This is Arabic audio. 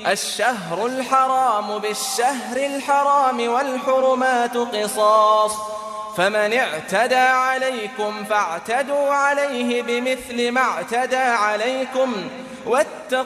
الشهر الحرام بالشهر الحرام والحرمات قصاص، فمن اعتدى عليكم فاعتدوا عليه بمثل ما اعتدى عليكم، واتقوا